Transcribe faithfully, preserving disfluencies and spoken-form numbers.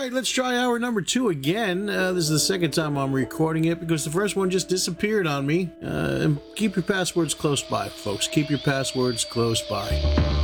right, let's try hour number two again. Uh, this is the second time I'm recording it because the first one just disappeared on me. Uh, and keep your passwords close by, folks. Keep your passwords close by.